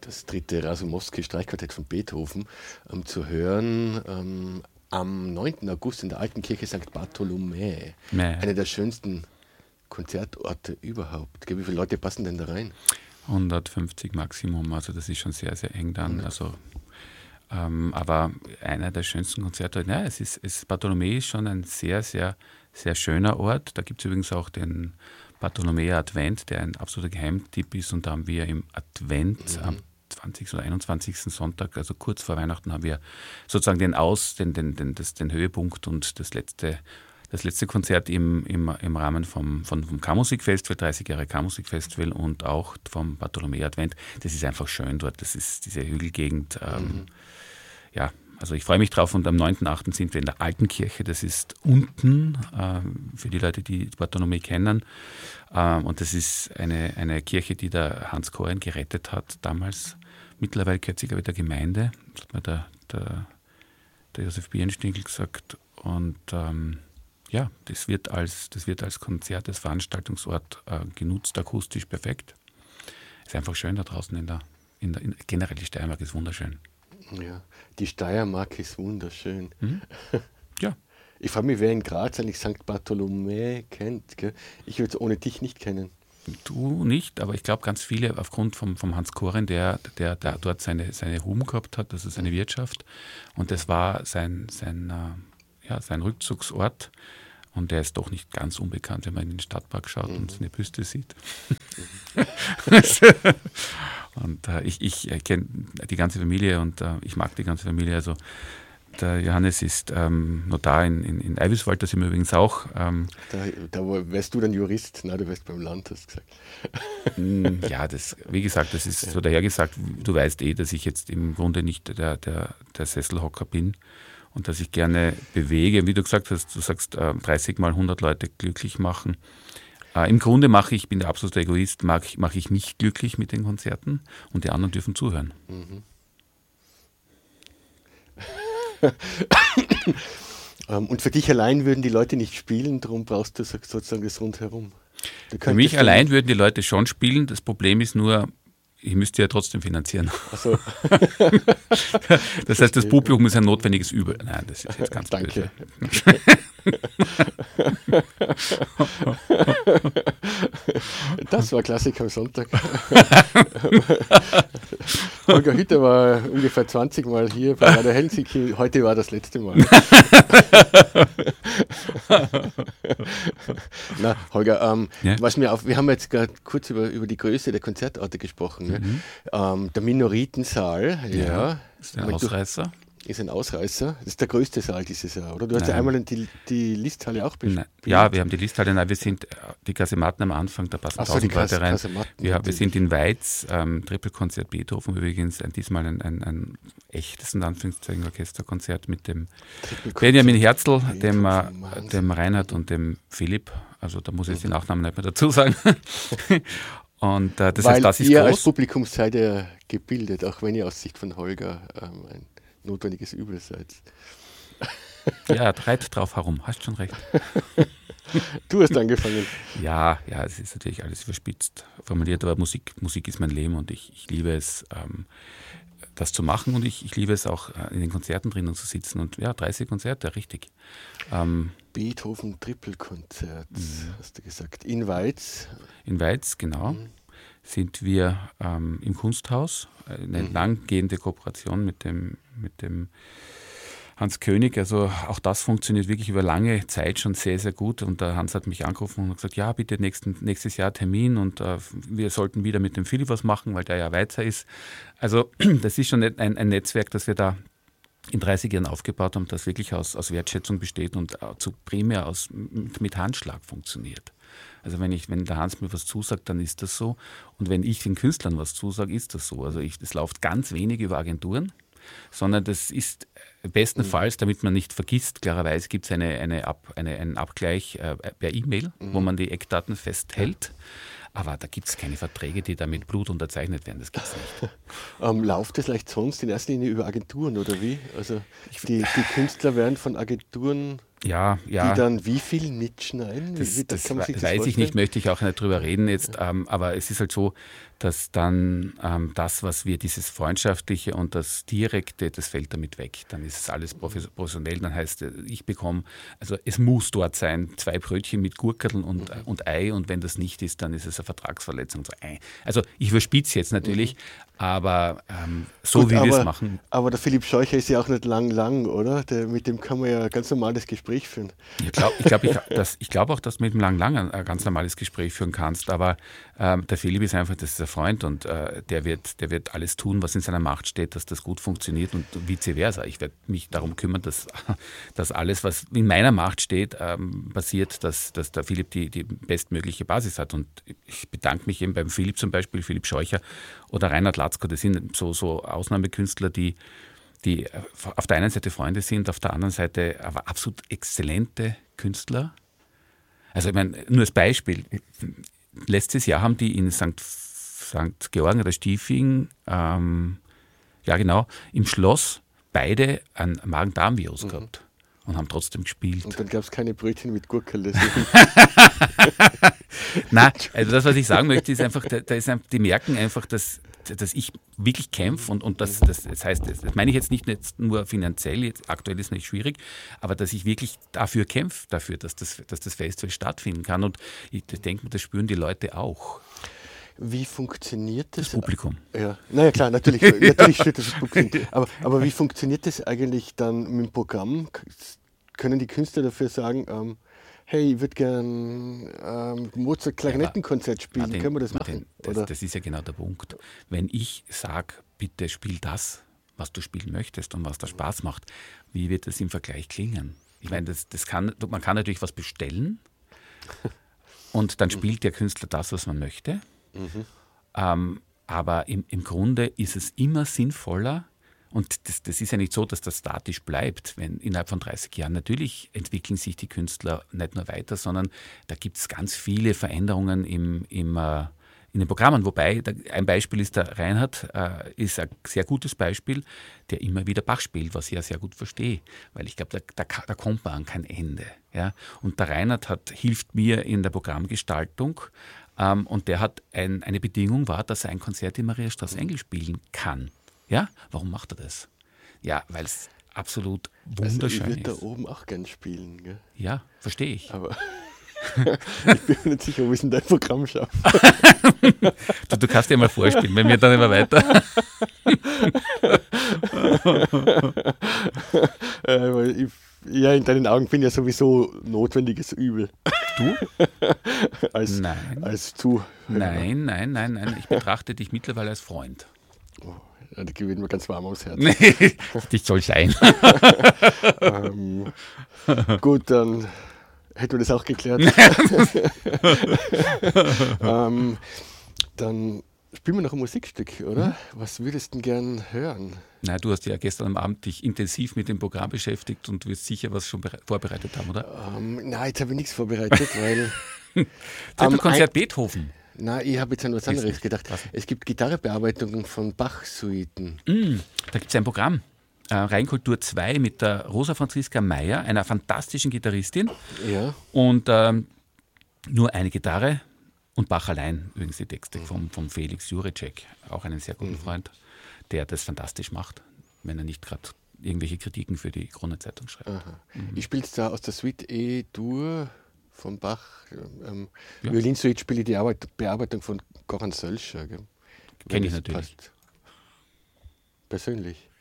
das dritte Rasumowski-Streichquartett von Beethoven zu hören am 9. August in der Alten Kirche St. Bartholomä. Einer der schönsten Konzertorte überhaupt. Wie viele Leute passen denn da rein? 150 Maximum, also das ist schon sehr, sehr eng dann. Also, aber einer der schönsten Konzerte, Bartholomä ist schon ein sehr, sehr, sehr schöner Ort. Da gibt es übrigens auch den Bartholomäer Advent, der ein absoluter Geheimtipp ist, und da haben wir im Advent am 20. oder 21. Sonntag, also kurz vor Weihnachten, haben wir sozusagen den Höhepunkt und das letzte Konzert im Rahmen vom Kammermusikfestival, 30 Jahre Kammermusikfestival, und auch vom Bartholomäer Advent. Das ist einfach schön dort, das ist diese Hügelgegend. Also ich freue mich drauf, und am 9.8. sind wir in der Alten Kirche, das ist unten, für die Leute, die Bartholomäe kennen. Und das ist eine Kirche, die der Hans Koren gerettet hat damals. Mittlerweile gehört sie, glaube ich, der Gemeinde, das hat mir der Josef Birnstiegel gesagt. Und das wird als Konzert, als Veranstaltungsort genutzt, akustisch perfekt. Ist einfach schön da draußen generell die Steiermark ist wunderschön. Ja, die Steiermark ist wunderschön. Ja. Ich frage mich, wer in Graz eigentlich St. Bartholomä kennt. Gell? Ich würde es ohne dich nicht kennen. Du nicht, aber ich glaube ganz viele aufgrund vom Hans Koren, der dort seine Hum gehabt hat, also seine Wirtschaft. Und das war sein Rückzugsort. Und der ist doch nicht ganz unbekannt, wenn man in den Stadtpark schaut und seine Büste sieht. Und ich kenne die ganze Familie und ich mag die ganze Familie. Also der Johannes ist Notar in Eiviswald, das sind wir übrigens auch. Da wärst du dann Jurist? Nein, du wärst beim Land, hast du gesagt. Ja, wie gesagt, das ist so dahergesagt. Du weißt dass ich jetzt im Grunde nicht der Sesselhocker bin. Und dass ich gerne bewege, wie du gesagt hast, du sagst 30 mal 100 Leute glücklich machen. Im Grunde ich bin der absolute Egoist, mache ich mich glücklich mit den Konzerten, und die anderen dürfen zuhören. Und für dich allein würden die Leute nicht spielen, darum brauchst du sozusagen das Rundherum. Für mich allein würden die Leute schon spielen, das Problem ist nur, ich müsste ja trotzdem finanzieren. Ach so. Das heißt, das Publikum ist ein notwendiges Übel. Nein, das ist jetzt ganz Danke. böse. Das war Klassik am Sonntag. Holger Hütter war ungefähr 20 Mal hier bei Radio Helsinki. Heute war das letzte Mal. Na, Holger, wir haben jetzt gerade kurz über die Größe der Konzertorte gesprochen. Der Minoritensaal, ist ein Ausreißer. Ist ein Ausreißer. Das ist der größte Saal dieses Jahr, oder? Du hast ja einmal die Listhalle auch bespielt. Ja, wir haben die Listhalle. Nein, wir sind die Kasematten am Anfang, da passen 1000 Leute rein. Wir sind in Weiz, Trippelkonzert Beethoven übrigens, diesmal ein echtes, in Anführungszeichen, Orchesterkonzert mit dem Benjamin Herzl, dem Reinhard und dem Philipp. Also da muss ich jetzt die Nachnamen nicht mehr dazu sagen. Und das heißt, das ist ihr groß. Als Publikum seid ihr gebildet, auch wenn ihr aus Sicht von Holger ein notwendiges Übel seid. Ja, reit drauf herum, hast schon recht. Du hast angefangen. Ja, es ist natürlich alles überspitzt formuliert, aber Musik ist mein Leben, und ich liebe es, das zu machen, und ich liebe es auch, in den Konzerten drinnen zu sitzen, und 30 Konzerte, richtig. Beethoven Trippelkonzert, hast du gesagt. In Weiz? In Weiz, genau. Sind wir im Kunsthaus, eine langgehende Kooperation mit dem Hans König. Also auch das funktioniert wirklich über lange Zeit schon sehr, sehr gut. Und der Hans hat mich angerufen und gesagt, ja, bitte nächstes Jahr Termin, und wir sollten wieder mit dem Philipp was machen, weil der ja Weizer ist. Also das ist schon ein Netzwerk, das wir da in 30 Jahren aufgebaut haben, das wirklich aus Wertschätzung besteht und primär mit Handschlag funktioniert. Also wenn der Hans mir was zusagt, dann ist das so. Und wenn ich den Künstlern was zusage, ist das so. Also das läuft ganz wenig über Agenturen, sondern das ist bestenfalls, damit man nicht vergisst, klarerweise gibt es einen Abgleich per E-Mail, wo man die Eckdaten festhält. Aber da gibt es keine Verträge, die da mit Blut unterzeichnet werden. Das gibt es nicht. Läuft das vielleicht sonst in erster Linie über Agenturen, oder wie? Also die Künstler werden von Agenturen, die dann wie viel mitschneiden? Das weiß ich nicht, möchte ich auch nicht drüber reden jetzt. Aber es ist halt so, dass dann das, was wir, dieses Freundschaftliche und das Direkte, das fällt damit weg. Dann ist es alles professionell. Dann heißt ich bekomme, also es muss dort sein, 2 Brötchen mit Gurkeln und Ei, und wenn das nicht ist, dann ist es eine Vertragsverletzung. Also ich überspitze jetzt natürlich, aber so gut, wie wir es machen. Aber der Philipp Scheucher ist ja auch nicht lang, oder? Mit dem kann man ja ein ganz normales Gespräch führen. Ich glaube auch, dass du mit dem lang ein ganz normales Gespräch führen kannst, aber der Philipp ist einfach, das ist ein Freund, und der wird alles tun, was in seiner Macht steht, dass das gut funktioniert, und vice versa. Ich werde mich darum kümmern, dass alles, was in meiner Macht steht, passiert, dass der Philipp die bestmögliche Basis hat. Und ich bedanke mich eben beim Philipp zum Beispiel, Philipp Scheucher oder Reinhard Latzko. Das sind so Ausnahmekünstler, die auf der einen Seite Freunde sind, auf der anderen Seite aber absolut exzellente Künstler. Also ich meine, nur als Beispiel, letztes Jahr haben die in St. Georgen oder Stiefing, im Schloss beide ein Magen-Darm-Virus gehabt und haben trotzdem gespielt. Und dann gab es keine Brötchen mit Gurkel. Nein, also das, was ich sagen möchte, ist einfach, die merken einfach, dass ich wirklich kämpfe, und das heißt, das meine ich jetzt nicht nur finanziell, jetzt aktuell ist es nicht schwierig, aber dass ich wirklich dafür kämpfe, dass das Festival stattfinden kann, und ich denke, das spüren die Leute auch. Wie funktioniert das? Das Publikum. Ja, naja, klar, natürlich steht das Publikum. Aber wie funktioniert das eigentlich dann mit dem Programm? Können die Künstler dafür sagen, hey, ich würde gern Mozart Klarinettenkonzert spielen, können wir das machen? Das ist ja genau der Punkt. Wenn ich sage, bitte spiel das, was du spielen möchtest und was da Spaß macht, wie wird das im Vergleich klingen? Ich meine, man kann natürlich was bestellen und dann spielt der Künstler das, was man möchte. Aber im Grunde ist es immer sinnvoller, und das ist ja nicht so, dass das statisch bleibt, wenn innerhalb von 30 Jahren natürlich entwickeln sich die Künstler nicht nur weiter, sondern da gibt es ganz viele Veränderungen in den Programmen. Wobei, ein Beispiel ist der Reinhard, ist ein sehr gutes Beispiel, der immer wieder Bach spielt, was ich ja sehr gut verstehe, weil ich glaube, da kommt man an kein Ende. Ja? Und der Reinhard hilft mir in der Programmgestaltung, und der hat eine Bedingung war, dass er ein Konzert in Mariastraße Engel spielen kann. Ja, warum macht er das? Ja, weil es absolut wunderschön ist. Ich würde da oben auch gern spielen. Gell? Ja, verstehe ich. Aber ich bin mir nicht sicher, ob ich es in dein Programm schaffe. Du kannst ja mal vorspielen, wenn wir dann immer weiter. In deinen Augen bin ich ja sowieso notwendiges Übel. Du? Nein. Als Zuhörer. Nein. Ich betrachte dich mittlerweile als Freund. Oh, da gewinnt mir ganz warm ums Herz. Dich soll sein. Gut, dann hätten wir das auch geklärt. Dann spielen wir noch ein Musikstück, oder? Was würdest du denn gern hören? Na, du hast ja gestern am Abend dich intensiv mit dem Programm beschäftigt und wirst sicher was schon vorbereitet haben, oder? Nein, jetzt habe ich nichts vorbereitet, weil... Konzert Beethoven. Nein, ich habe jetzt an was anderes gedacht. Es gibt Gitarrebearbeitungen von Bach-Suiten. Da gibt es ein Programm. Rheinkultur 2 mit der Rosa Franziska Meyer, einer fantastischen Gitarristin. Ja. Und nur eine Gitarre und Bach allein, übrigens die Texte vom Felix Jurecek, auch einen sehr guten Freund, der das fantastisch macht, wenn er nicht gerade irgendwelche Kritiken für die Krone-Zeitung schreibt. Ich spiele es da aus der Suite E-Dur von Bach. Violinsuite spiele ich die Bearbeitung von Goran Sölscher. Kenne ich natürlich. Passt. Persönlich.